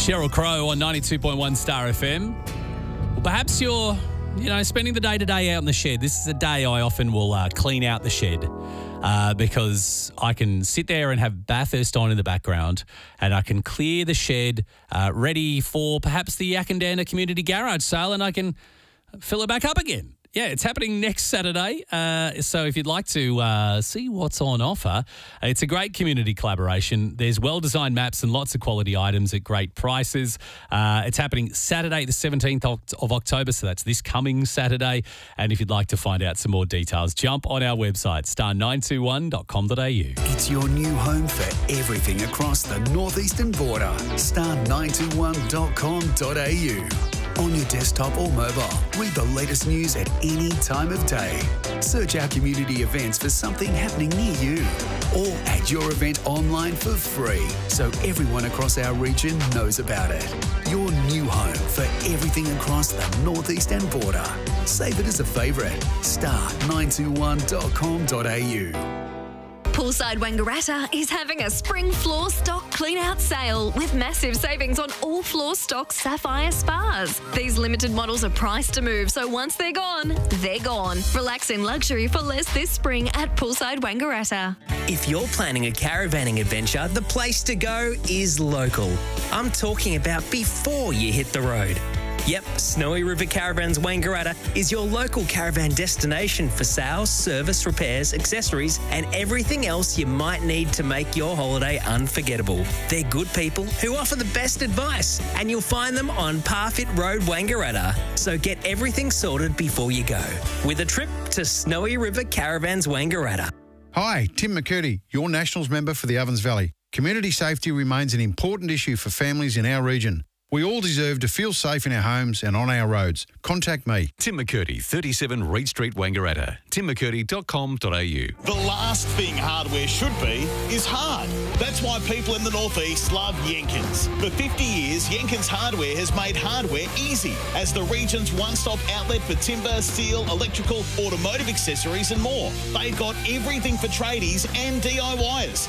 Sheryl Crow on 92.1 Star FM. Well, perhaps you're, spending the day-to-day out in the shed. This is a day I often will clean out the shed because I can sit there and have Bathurst on in the background and I can clear the shed ready for perhaps the Yackandandah Community Garage sale and I can fill it back up again. Yeah, it's happening next Saturday. So if you'd like to see what's on offer, it's a great community collaboration. There's well-designed maps and lots of quality items at great prices. It's happening Saturday, the 17th of October, so that's this coming Saturday. And if you'd like to find out some more details, jump on our website, star921.com.au. It's your new home for everything across the northeastern border. Star921.com.au. On your desktop or mobile, read the latest news at any time of day. Search our community events for something happening near you. Or add your event online for free so everyone across our region knows about it. Your new home for everything across the northeastern border. Save it as a favourite. Star921.com.au. Poolside Wangaratta is having a spring floor stock clean-out sale with massive savings on all floor stock Sapphire spas. These limited models are priced to move, so once they're gone, they're gone. Relax in luxury for less this spring at Poolside Wangaratta. If you're planning a caravanning adventure, the place to go is local. I'm talking about before you hit the road. Yep, Snowy River Caravans Wangaratta is your local caravan destination for sales, service, repairs, accessories and everything else you might need to make your holiday unforgettable. They're good people who offer the best advice and you'll find them on Parfit Road, Wangaratta. So get everything sorted before you go with a trip to Snowy River Caravans Wangaratta. Hi, Tim McCurdy, your Nationals member for the Ovens Valley. Community safety remains an important issue for families in our region. We all deserve to feel safe in our homes and on our roads. Contact me. Tim McCurdy, 37 Reed Street, Wangaratta. timmccurdy.com.au. The last thing hardware should be is hard. That's why people in the northeast love Jenkins. For 50 years, Jenkins Hardware has made hardware easy as the region's one-stop outlet for timber, steel, electrical, automotive accessories and more. They've got everything for tradies and DIYers.